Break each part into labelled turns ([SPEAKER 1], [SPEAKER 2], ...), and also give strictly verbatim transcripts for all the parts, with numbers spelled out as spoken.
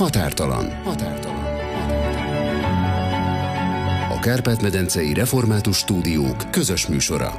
[SPEAKER 1] Határtalan. Határtalan. A Kárpát-medencei Református Stúdiók közös műsora.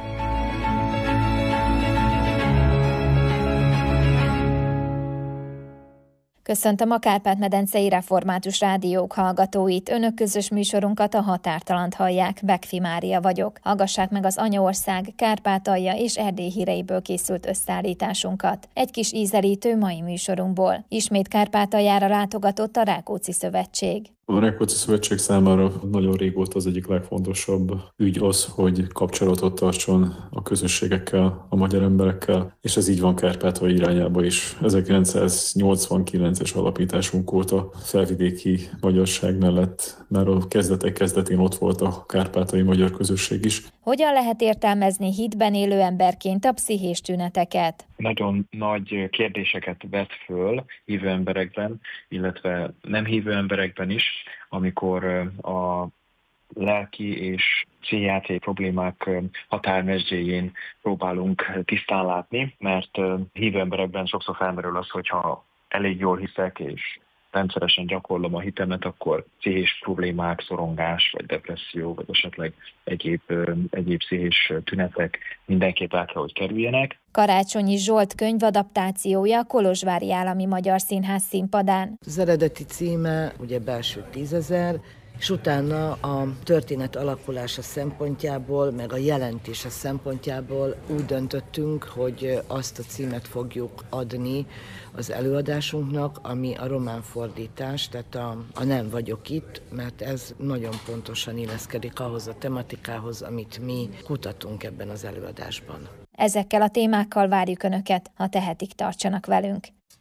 [SPEAKER 2] Köszöntöm a Kárpát-medencei Református Rádiók hallgatóit. Önök közös műsorunkat, a Határtalant hallják. Bekfi Mária vagyok. Hallgassák meg az Anyaország, Kárpátalja és Erdély híreiből készült összeállításunkat. Egy kis ízelítő mai műsorunkból. Ismét Kárpátaljára látogatott a Rákóczi Szövetség.
[SPEAKER 3] A Rákóczi Szövetség számára nagyon régóta az egyik legfontosabb ügy az, hogy kapcsolatot tartson a közösségekkel, a magyar emberekkel, és ez így van Kárpátalja irányába is. ezerkilencszáznyolcvankilences alapításunk óta felvidéki magyarság mellett már a kezdetek kezdetén ott volt a kárpátalai magyar közösség is.
[SPEAKER 2] Hogyan lehet értelmezni hitben élő emberként a pszichés tüneteket?
[SPEAKER 4] Nagyon nagy kérdéseket vet föl hívő emberekben, illetve nem hívő emberekben is, amikor a lelki és pszichiátriai problémák határmezőjén próbálunk tisztán látni, mert hívő emberekben sokszor felmerül az, hogyha elég jól hiszek és rendszeresen gyakorlom a hitemet, akkor pszichés problémák, szorongás, vagy depresszió, vagy esetleg egyéb, egyéb pszichés tünetek mindenképp el kell, hogy kerüljenek.
[SPEAKER 2] Karácsonyi Zsolt könyvadaptációja a Kolozsvári Állami Magyar Színház színpadán.
[SPEAKER 5] Az eredeti címe ugye Belső tízezer, és utána a történet alakulása szempontjából, meg a jelentése szempontjából úgy döntöttünk, hogy azt a címet fogjuk adni az előadásunknak, ami a román fordítás, tehát a, a Nem vagyok itt, mert ez nagyon pontosan illeszkedik ahhoz a tematikához, amit mi kutatunk ebben az előadásban.
[SPEAKER 2] Ezekkel a témákkal várjuk Önöket, ha tehetik, tartsanak velünk.